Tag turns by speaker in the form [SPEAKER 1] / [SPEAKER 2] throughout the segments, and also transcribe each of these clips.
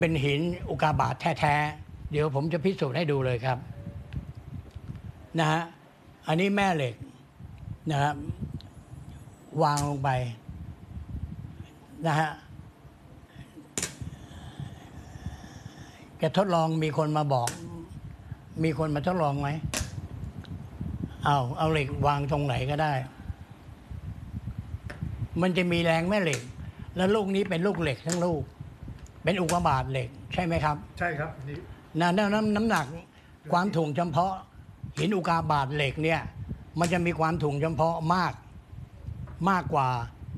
[SPEAKER 1] เป็นหินอุกกาบาตแท้ๆเดี๋ยวผมจะพิสูจน์ให้ดูเลยครับนะฮะอันนี้แม่เหล็กนะครับวางลงไปนะฮะแกทดลองมีคนมาบอกมีคนมาทดลองไหมเอาเหล็กวางตรงไหนก็ได้มันจะมีแรงแม่เหล็กแล้วลูกนี้เป็นลูกเหล็กทั้งลูกเป็นอุกกาบาตเหล็กใช่ไหมครับ
[SPEAKER 2] ใช่ครับนี่
[SPEAKER 1] น้ำหนักความถ่วงจำเพาะหินอุกกาบาตเหล็กเนี่ยมันจะมีความถ่วงจำเพาะมากกว่า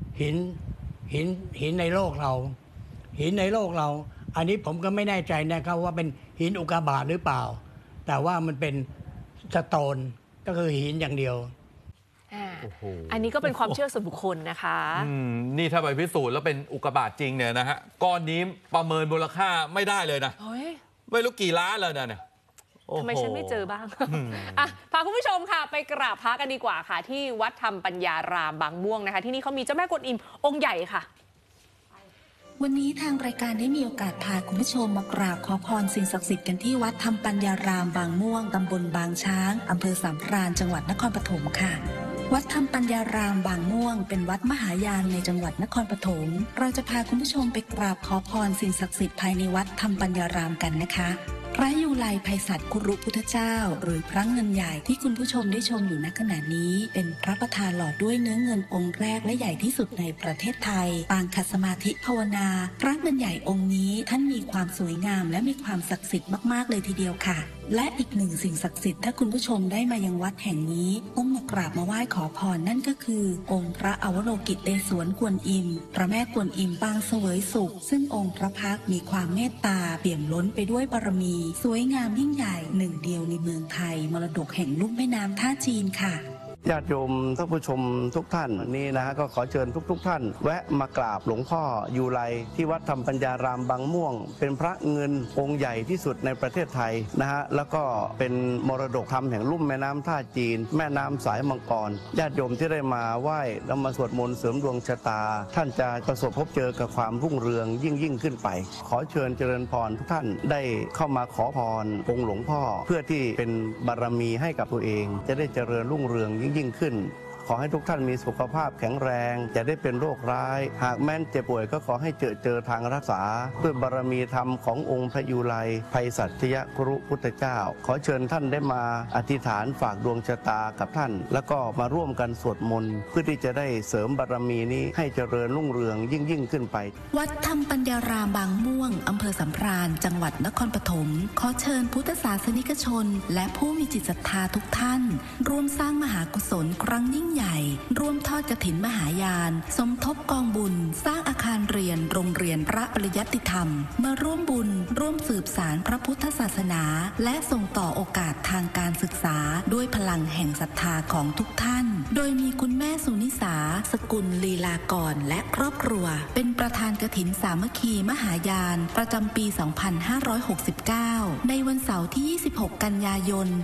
[SPEAKER 1] หินในโลกเราหินในโลกเราอันนี้ผมก็ไม่แน่ใจนะครับว่าเป็นหินอุกกาบาตหรือเปล่าแต่ว่ามันเป็นสโตนก็คือหินอย่างเดียว
[SPEAKER 3] อันนี้ก็เป็นความเชื่อส่วนบุคคลนะคะ
[SPEAKER 4] นี่ถ้าไปพิสูจน์แล้วเป็นอุกกาบาตจริงเนี่ยนะฮะก้อนนี้ประเมินมูลค่าไม่ได้เลยนะไม่รู้กี่ล้านเลยเนี่ย
[SPEAKER 3] ทำไมฉันไม่เจอบ้างพาคุณผู้ชมค่ะไปกราบพระกันดีกว่าค่ะที่วัดธรรมปัญญารามบางม่วงนะคะที่นี่เขามีเจ้าแม่กวนอิมองค์ใหญ่ค่ะ
[SPEAKER 5] วันนี้ทางรายการได้มีโอกาสพาคุณผู้ชมมากราบขอพรสิ่งศักดิ์สิทธิ์กันที่วัดธรรมปัญญารามบางม่วงตำบลบางช้างอำเภอสามพรานจังหวัดนครปฐมค่ะวัดธรรมปัญญารามบางม่วงเป็นวัดมหายานในจังหวัดนครปฐมเราจะพาคุณผู้ชมไปกราบขอพรสิ่งศักดิ์สิทธิ์ภายในวัดธรรมปัญญารามกันนะคะพระยูไลไพศาลคุรุพุทธเจ้าหรือพระเงินใหญ่ที่คุณผู้ชมได้ชมอยู่ณขณะนี้เป็นพระประธานหล่อด้วยเนื้อเงินองค์แรกและใหญ่ที่สุดในประเทศไทยปางขัดสมาธิภาวนาพระเงินใหญ่องค์นี้ท่านมีความสวยงามและมีความศักดิ์สิทธิ์มากๆเลยทีเดียวค่ะและอีกหนึ่งสิ่งศักดิ์สิทธิ์ถ้าคุณผู้ชมได้มายังวัดแห่งนี้ต้องมากราบมาไหว้ขอพรนั่นก็คือองค์พระอวโลกิเตศวรกวนอิมพระแม่กวนอิมปางเสวยสุขซึ่งองค์พระพักตร์มีความเมตตาเปี่ยมล้นไปด้วยบารมีสวยงามยิ่งใหญ่หนึ่งเดียวในเมืองไทยมรดกแห่งลุ่มแม่น้ำท่าจีนค่ะ
[SPEAKER 6] ญาติโยมท่านผู้ชมทุกท่านนี่นะฮะก็ขอเชิญทุกท่านแวะมากราบหลวงพ่อยูไลที่วัดธรรมปัญญารามบางม่วงเป็นพระเงินองค์ใหญ่ที่สุดในประเทศไทยนะฮะแล้วก็เป็นมรดกธรรมแห่งลุ่มแม่น้ำท่าจีนแม่น้ำสายมังกรญาติโยมที่ได้มาไหว้แล้วมาสวดมนต์เสริมดวงชะตาท่านจะประสบพบเจอกับความรุ่งเรืองยิ่งขึ้นไปขอเชิญเจริญพรทุกท่านได้เข้ามาขอพรองค์หลวงพ่อเพื่อที่เป็นบารมีให้กับตัวเองจะได้เจริญรุ่งเรืองยิ่งขึ้นขอให้ทุกท่านมีสุขภาพแข็งแรงจะได้เป็นโรคร้ายหากแม้นเจ็บป่วยก็ขอให้เจอทางรักษาด้วยบารมีธรรมขององค์พระยูไลไพศาลคุรุพุทธเจ้าขอเชิญท่านได้มาอธิษฐานฝากดวงชะตากับท่านแล้วก็มาร่วมกันสวดมนต์เพื่อที่จะได้เสริมบารมีนี้ให้เจริญรุ่งเรืองยิ่งขึ้นไป
[SPEAKER 5] วัดธรรมปัญญารามบางม่วงอำเภอสามพรานจังหวัดนครปฐมขอเชิญพุทธศาสนิกชนและผู้มีจิตศรัทธาทุกท่านร่วมสร้างมหากุศลครั้งยิ่งใหญ่ร่วมทอดกฐินมหายานสมทบกองบุญสร้างอาคารเรียนโรงเรียนพระปริยัติธรรมมาร่วมบุญร่วมสืบสานพระพุทธศาสนาและส่งต่อโอกาสทางการศึกษาด้วยพลังแห่งศรัทธาของทุกท่านโดยมีคุณแม่สุนิสาสกุลลีลากรและครอบครัวเป็นประธานกฐินสามัคคีมหายานประจำปี 2569 ในวันเสาร์ที่ 26 กันยายน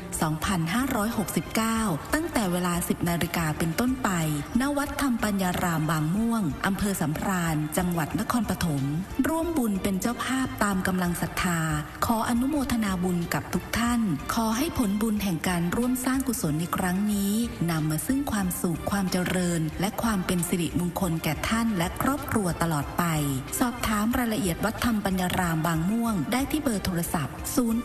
[SPEAKER 5] 2569 ตั้งแต่เวลา 10 นาฬิกาเป็นต้นไปณวัดธรรมปัญญารามบางม่วงอำเภอสามพรานจังหวัดนครปฐมร่วมบุญเป็นเจ้าภาพตามกำลังศรัทธาขออนุโมทนาบุญกับทุกท่านขอให้ผลบุญแห่งการร่วมสร้างกุศลในครั้งนี้นำมาซึ่งความสุขความเจริญและความเป็นสิริมงคลแก่ท่านและครอบครัวตลอดไปสอบถามรายละเอียดวัดธรรมปัญญารามบางม่วงได้ที่เบอร์โทรศัพท์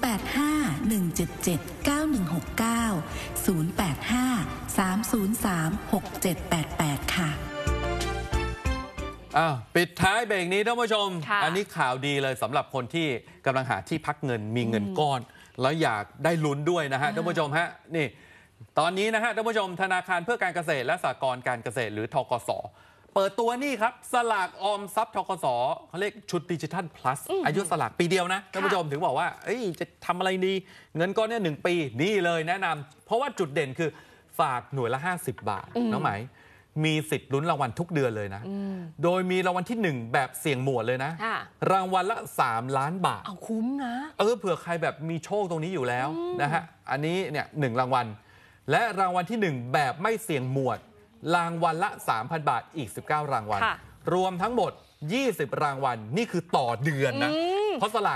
[SPEAKER 5] 0851779169 ค่ะ
[SPEAKER 4] ปิดท้ายเบรกนี้ท่านผู้ชมอันนี้ข่าวดีเลยสำหรับคนที่กำลังหาที่พักเงินมีเงินก้อนแล้วอยากได้ลุ้นด้วยนะฮะท่านผู้ชมฮะนี่ตอนนี้นะฮะท่านผู้ชมธนาคารเพื่อการเกษตรและสหกรณ์การเกษตรหรือธกส.เปิดตัวนี่ครับสลากออมทรัพย์ธกส.เขาเรียกชุดดิจิทัล plus อายุสลากปีเดียวนะท่านผู้ชมถึงบอกว่าจะทำอะไรดีเงินก้อนนี้1 ปีนี่เลยแนะนำเพราะว่าจุดเด่นคือฝากหน่วยละ50 บาทน้องไหมมีสิทธิ์ลุ้นรางวัลทุกเดือนเลยนะโดยมีรางวัลที่1แบบเสี่ยงหมวดเลยนะรางวัลละ3 ล้านบาท
[SPEAKER 3] เอาคุ้มนะ
[SPEAKER 4] เผื่อใครแบบมีโชคตรงนี้อยู่แล้วนะฮะอันนี้เนี่ย1 รางวัลและรางวัลที่1แบบไม่เสี่ยงหมวดรางวัลละ 3,000 บาทอีก19 รางวัลรวมทั้งหมด20 รางวัลนี่คือต่อเดือนนะเพราะสลาก